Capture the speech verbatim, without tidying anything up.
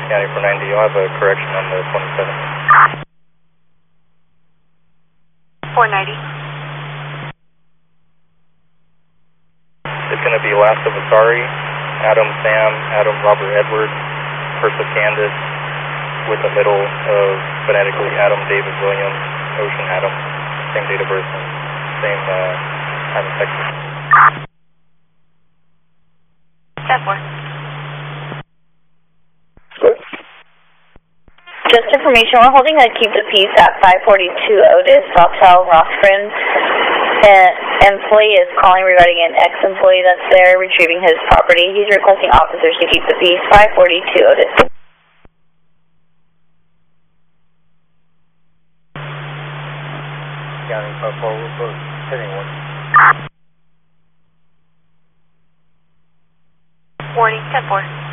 County for ninety, you'll have a correction on the twenty-seventh. four ninety. It's going to be Last of Asari, Adam Sam, Adam Robert Edward, First of Candace, with the middle of phonetically Adam David Williams, Ocean Adam, same date of birth, and same uh, time of Texas. ten four. Just information, we're holding a Keep the Peace at five forty-two Otis, Vauxhall, Rothgren. An employee is calling regarding an ex-employee that's there retrieving his property. He's requesting officers to keep the peace. five forty-two Otis. County five four, we'll put heading one. Warning, ten four.